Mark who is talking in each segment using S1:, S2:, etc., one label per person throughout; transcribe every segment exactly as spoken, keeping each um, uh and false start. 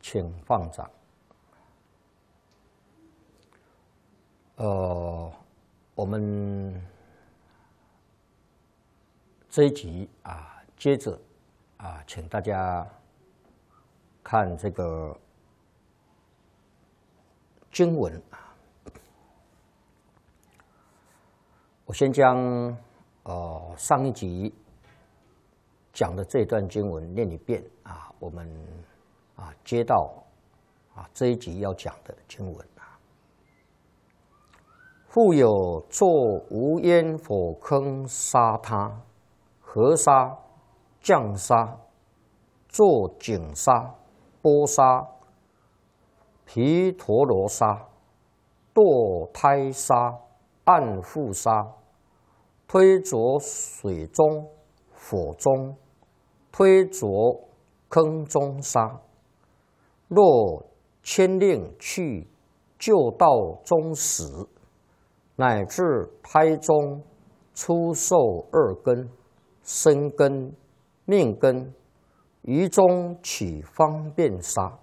S1: 请放掌。呃，我们这一集啊，接着啊，请大家看这个经文啊。我先将呃上一集讲的这段经文念一遍啊，我们啊接到啊这一集要讲的经文。复有作无烟火坑沙他，河沙、降沙、作井沙、波沙、毗陀罗沙、堕胎沙、暗覆沙、推着水中、火中、推着坑中沙。若牵令去就道中死，乃至胎中出受二根、身根、命根，于中起方便沙。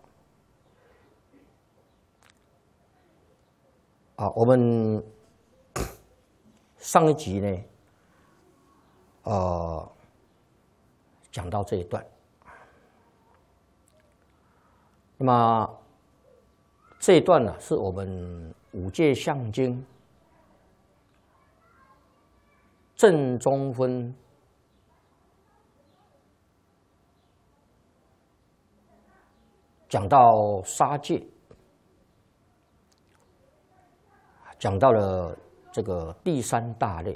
S1: 啊，我们上一集呢，呃，讲到这一段。那么这一段呢，是我们五戒相经正中分讲到杀戒，讲到了这个第三大类。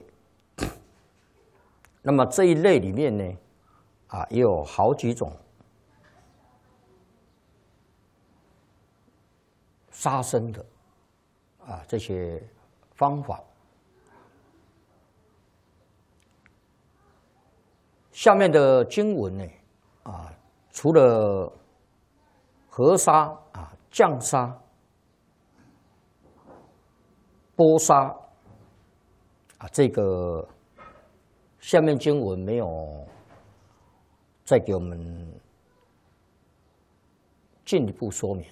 S1: 那么这一类里面呢，啊，也有好几种杀生的啊这些方法。下面的经文呢，啊，除了河沙啊、降沙、波沙啊，这个下面经文没有再给我们进一步说明。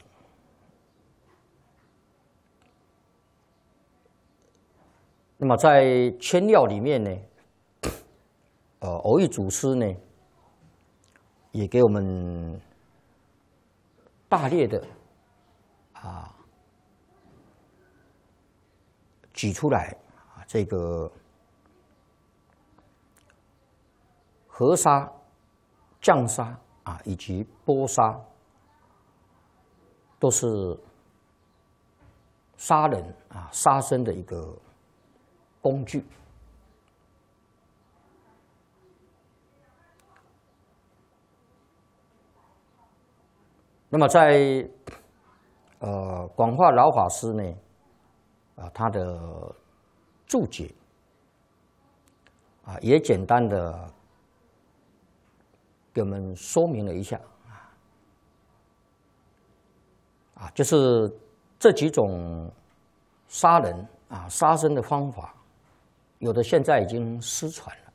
S1: 那么在签要里面呢，呃，偶益祖师呢，也给我们大略的啊举出来啊，这个河沙、降沙啊，以及波沙，都是杀人啊、杀生的一个工具。那么在呃广化老法师呢，啊他的注解啊也简单的给我们说明了一下啊，就是这几种杀人啊杀生的方法，有的现在已经失传了。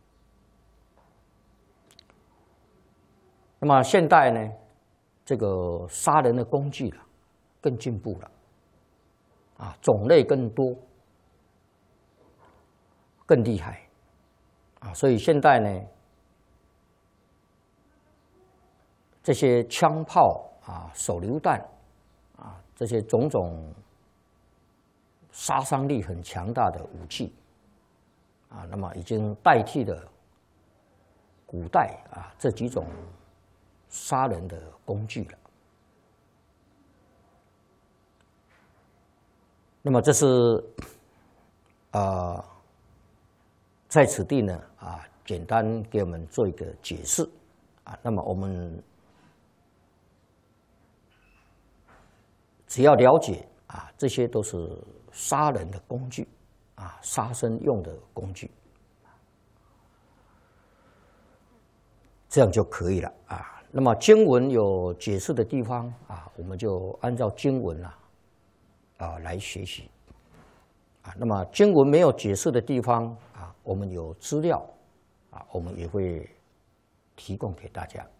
S1: 那么现代呢，这个杀人的工具了更进步了，啊，种类更多，更厉害，啊，所以现在呢，这些枪炮啊、手榴弹啊，这些种种杀伤力很强大的武器，啊，那么已经代替了古代啊这几种杀人的工具了。那么这是啊、呃，在此地呢啊，简单给我们做一个解释啊。那么我们只要了解啊，这些都是杀人的工具啊，杀生用的工具，这样就可以了啊。那么经文有解释的地方啊，我们就按照经文啊啊来学习啊。那么经文没有解释的地方啊，我们有资料啊，我们也会提供给大家。